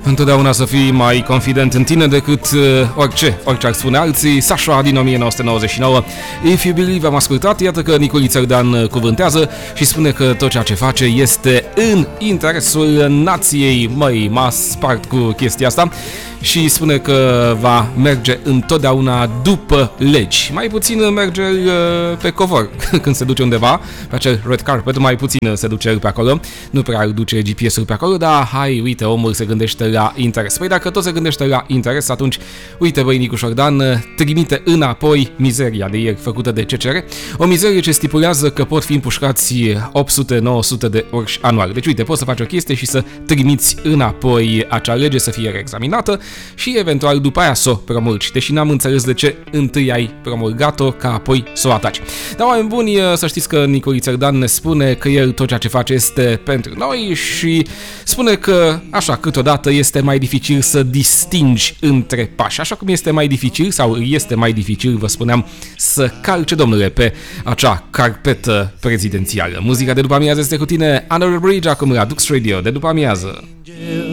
Întotdeauna să fii mai confident în tine decât orice ar spune alții. Sasha din 1999. If You Believe am ascultat. Iată că Nicoliță Dan cuvântează și spune că tot ceea ce face este în interesul nației. Măi, m-a spart cu chestia asta. Și spune că va merge întotdeauna după legi. Mai puțin merge pe covor când se duce undeva, pe acel red carpet, mai puțin se duce pe acolo. Nu prea îl duce GPS-ul pe acolo, dar hai, uite, omul se gândește la interes. Păi dacă tot se gândește la interes, atunci, uite băi, Nicu Șordan trimite înapoi mizeria de ieri făcută de CCR. O mizerie ce stipulează că pot fi împușcați 800-900 de orși anual. Deci uite, poți să faci o chestie și să trimiți înapoi acea lege să fie reexaminată și eventual după aia să o promulgi. Deși n-am înțeles de ce întâi ai promulgat-o ca apoi să o ataci. Dar oameni buni, să știți că Nicoliță Dan ne spune că el tot ceea ce face este pentru noi și spune că așa câteodată este mai dificil să distingi între pași. Așa cum este mai dificil sau este mai dificil, vă spuneam, să calce, domnule, pe acea carpetă prezidențială. Muzica de după amiază este cu tine, Under the Bridge, acum la Dux Radio de după amiază.